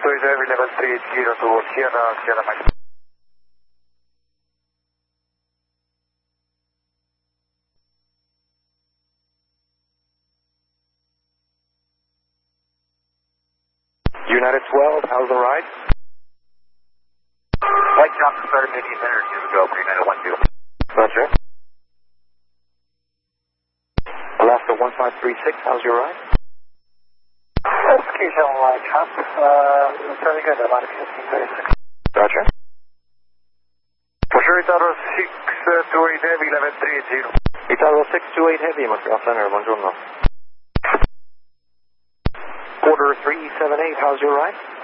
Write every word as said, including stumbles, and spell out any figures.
two eight heavy, level three eight zero to Sierra, Sierra Mike. United twelve, how's the ride? White Johnson started maybe a minute or two ago for United one two. Roger. Alaska one five three six, how's your ride? Execution White Johnson, uh, very good, about fifteen thirty-six. Roger. For sure, Italo six two eight heavy, level three eight zero. Italo six two eight heavy, Montreal Center, buongiorno. Quarter three seven eight, how's your ride?